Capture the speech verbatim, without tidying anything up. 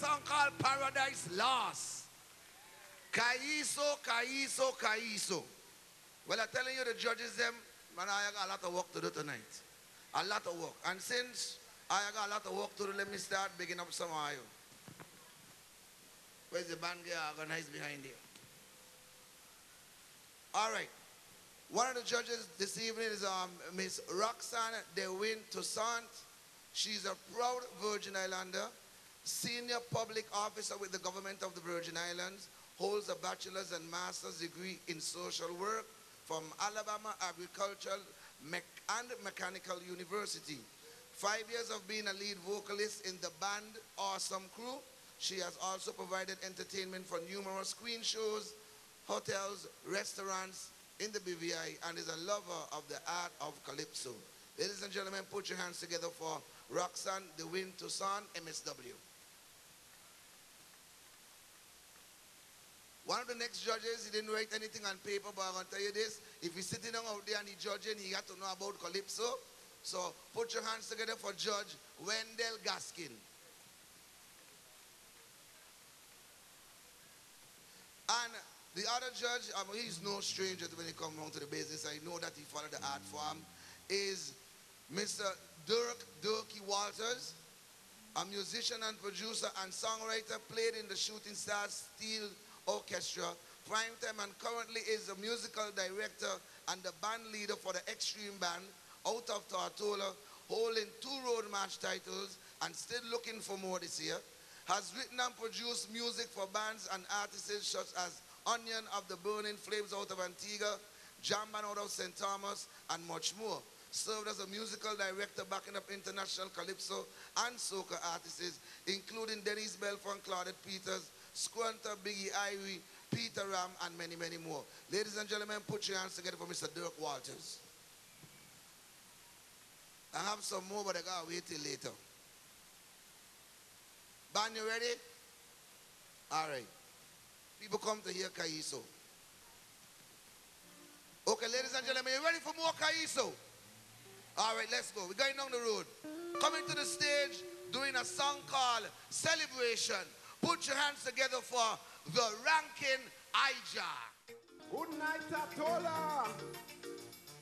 song called Paradise Lost. Kaiso, Kaiso, Kaiso. Well, I'm telling you, the judges, them, man, I got a lot of work to do tonight. A lot of work. And since I got a lot of work to do, let me start bigging up some of you. Where's the band girl organized behind here? All right. One of the judges this evening is um, Miss Roxanne DeWin Toussaint. She's a proud Virgin Islander, senior public officer with the government of the Virgin Islands, holds a bachelor's and master's degree in social work from Alabama Agricultural Me and Mechanical University. Five years of being a lead vocalist in the band Awesome Crew. She has also provided entertainment for numerous screen shows, hotels, restaurants in the B V I, and is a lover of the art of Calypso. Ladies and gentlemen, put your hands together for Roxanne DeWin Toussaint, M S W. One of the next judges, he didn't write anything on paper, but I'm going to tell you this. If he's sitting down out there and he's judging, he got to know about Calypso. So put your hands together for Judge Wendell Gaskin. And the other judge, I mean, he's no stranger to when he comes around to the business. I know that he followed the art form, is Mister Dirk Dirky Walters, a musician and producer and songwriter, played in the Shooting Stars Steel Orchestra, Primetime, and currently is a musical director and the band leader for the Extreme Band out of Tortola, holding two road march titles and still looking for more this year. Has written and produced music for bands and artists such as Onion of the Burning Flames out of Antigua, Jamban out of Saint Thomas, and much more. Served as a musical director backing up international calypso and soca artists, including Denise Belfont, Claudette Peters, Squanta, Biggie Irie, Peter Ram, and many, many more. Ladies and gentlemen, put your hands together for Mister Dirk Walters. I have some more, but I gotta wait till later. Band, you ready? All right. People come to hear Kaiso. Okay, ladies and gentlemen, you ready for more Kaiso? All right, let's go. We're going down the road. Coming to the stage, doing a song called Celebration. Put your hands together for the Rankin Hijack. Good night, Tortola.